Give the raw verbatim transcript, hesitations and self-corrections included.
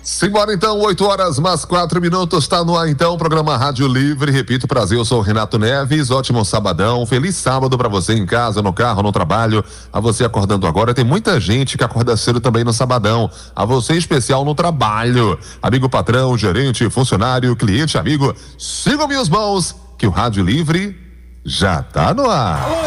Simbora então, oito horas mais quatro minutos, está no ar então o programa Rádio Livre. Repito, prazer, eu sou o Renato Neves, ótimo sabadão, feliz sábado para você em casa, no carro, no trabalho, a você acordando agora. Tem muita gente que acorda cedo também no sabadão, a você em especial no trabalho. Amigo patrão, gerente, funcionário, cliente, amigo, sigam minhas mãos que o Rádio Livre já tá no ar.